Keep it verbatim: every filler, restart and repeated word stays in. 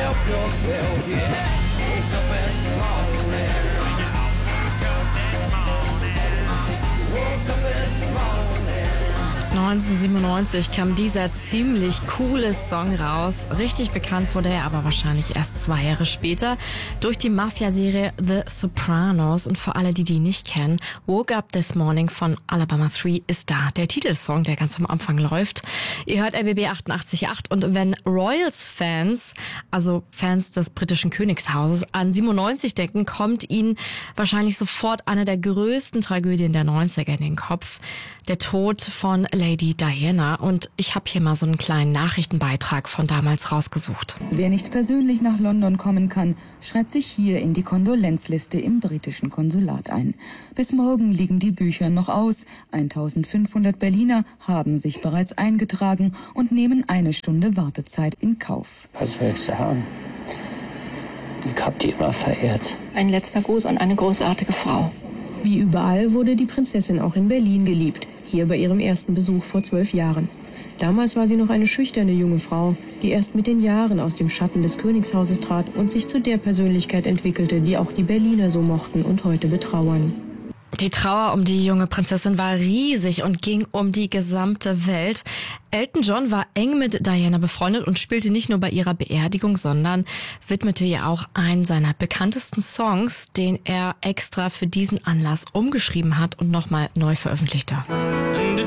help yourself, yeah. Wake up this morning. Woke up this morning. neunzehnhundertsiebenundneunzig kam dieser ziemlich coole Song raus. Richtig bekannt wurde er aber wahrscheinlich erst zwei Jahre später durch die Mafia-Serie The Sopranos. Und für alle, die die nicht kennen, Woke Up This Morning von Alabama drei ist da. Der Titelsong, der ganz am Anfang läuft. Ihr hört R B B achtundachtzig Komma acht und wenn Royals-Fans, also Fans des britischen Königshauses, an siebenundneunzig denken, kommt ihnen wahrscheinlich sofort eine der größten Tragödien der neunziger in den Kopf. Der Tod von Lady Diana. Und ich habe hier mal so einen kleinen Nachrichtenbeitrag von damals rausgesucht. Wer nicht persönlich nach London kommen kann, schreibt sich hier in die Kondolenzliste im britischen Konsulat ein. Bis morgen liegen die Bücher noch aus. eintausendfünfhundert Berliner haben sich bereits eingetragen und nehmen eine Stunde Wartezeit in Kauf. Was soll ich sagen? Ich hab die immer verehrt. Ein letzter Gruß an eine großartige Frau. Wie überall wurde die Prinzessin auch in Berlin geliebt. Hier bei ihrem ersten Besuch vor zwölf Jahren. Damals war sie noch eine schüchterne junge Frau, die erst mit den Jahren aus dem Schatten des Königshauses trat und sich zu der Persönlichkeit entwickelte, die auch die Berliner so mochten und heute betrauern. Die Trauer um die junge Prinzessin war riesig und ging um die gesamte Welt. Elton John war eng mit Diana befreundet und spielte nicht nur bei ihrer Beerdigung, sondern widmete ihr auch einen seiner bekanntesten Songs, den er extra für diesen Anlass umgeschrieben hat und nochmal neu veröffentlichte. And